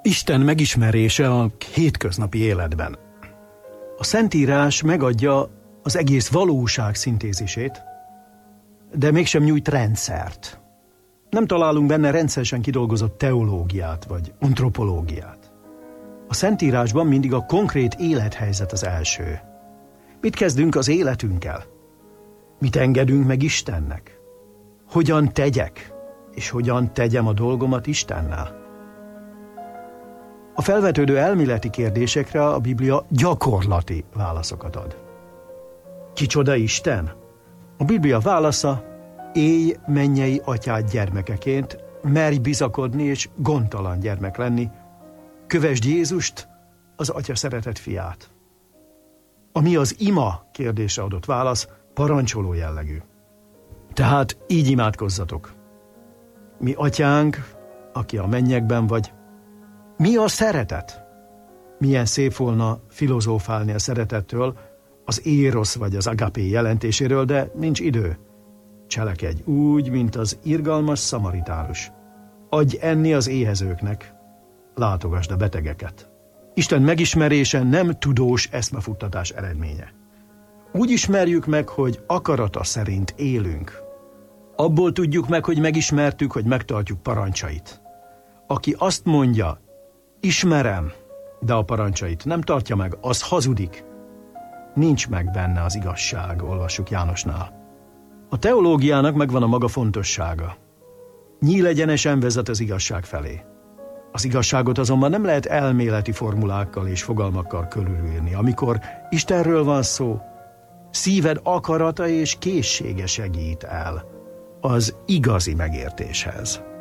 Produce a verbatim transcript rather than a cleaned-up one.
Isten megismerése a hétköznapi életben. A Szentírás megadja az egész valóság szintézisét, de mégsem nyújt rendszert. Nem találunk benne rendszeresen kidolgozott teológiát vagy antropológiát. A Szentírásban mindig a konkrét élethelyzet az első. Mit kezdünk az életünkkel? Mit engedünk meg Istennek? Hogyan tegyek, és hogyan tegyem a dolgomat Istennel? A felvetődő elméleti kérdésekre a Biblia gyakorlati válaszokat ad. Kicsoda Isten? A Biblia válasza: élj mennyei atyád gyermekeként, merj bizakodni és gondtalan gyermek lenni, kövesd Jézust, az Atya szeretett fiát. Ami az ima kérdésre adott válasz, parancsoló jellegű. Tehát így imádkozzatok. Mi atyánk, aki a mennyekben vagy. Mi a szeretet? Milyen szép volna filozófálni a szeretettől, az érosz vagy az agapé jelentéséről, de nincs idő. Cselekedj úgy, mint az irgalmas szamaritánus. Adj enni az éhezőknek, látogasd a betegeket. Isten megismerése nem tudós eszmefuttatás eredménye. Úgy ismerjük meg, hogy akarata szerint élünk. Abból tudjuk meg, hogy megismertük, hogy megtartjuk parancsait. Aki azt mondja, ismerem, de a parancsait nem tartja meg, az hazudik. Nincs meg benne az igazság, olvassuk Jánosnál. A teológiának megvan a maga fontossága. Nyílegyenesen vezet az igazság felé. Az igazságot azonban nem lehet elméleti formulákkal és fogalmakkal körülírni. Amikor Istenről van szó, szíved akarata és készsége segít el az igazi megértéshez.